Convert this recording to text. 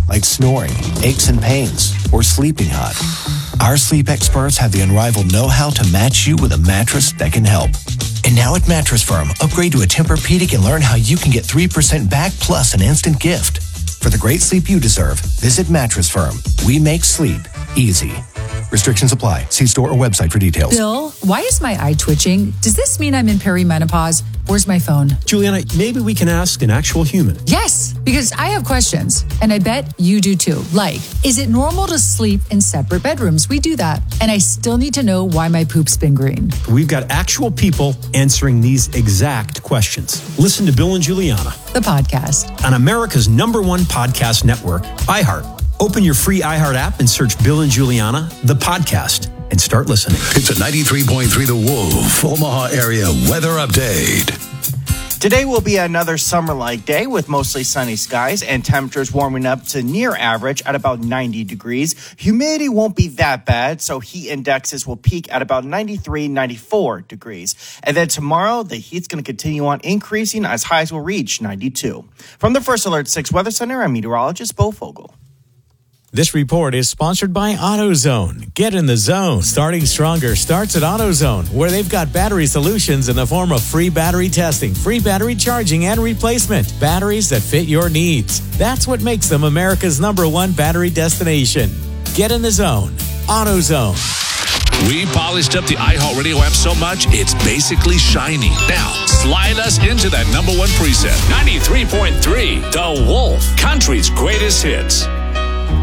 like snoring, aches and pains, or sleeping hot. Our sleep experts have the unrivaled know-how to match you with a mattress that can help. And now at Mattress Firm, upgrade to a Tempur-Pedic and learn how you can get 3% back plus an instant gift. For the great sleep you deserve, visit Mattress Firm. We make sleep easy. Restrictions apply. See store or website for details. Bill, why is my eye twitching? Does this mean I'm in perimenopause? Where's my phone? Juliana, maybe we can ask an actual human. Yes, because I have questions, and I bet you do too. Like, is it normal to sleep in separate bedrooms? We do that. And I still need to know why my poop's been green. We've got actual people answering these exact questions. Listen to Bill and Juliana, The podcast. on America's #1 podcast network, iHeart. Open your free iHeart app and search Bill and Juliana, the podcast, and start listening. It's a 93.3 The Wolf, Omaha area weather update. Today will be another summer-like day with mostly sunny skies and temperatures warming up to near average at about 90 degrees. Humidity won't be that bad, so heat indexes will peak at about 93, 94 degrees. And then tomorrow, the heat's going to continue on increasing as highs will reach 92. From the First Alert 6 Weather Center, I'm meteorologist Bo Fogel. This report is sponsored by AutoZone. Get in the zone. Starting stronger starts at AutoZone, where they've got battery solutions in the form of free battery testing, free battery charging, and replacement. Batteries that fit your needs. That's what makes them America's #1 battery destination. Get in the zone. AutoZone. We polished up the iHeartRadio app so much, it's basically shiny. Now, slide us into that #1 preset. 93.3, The Wolf, country's greatest hits.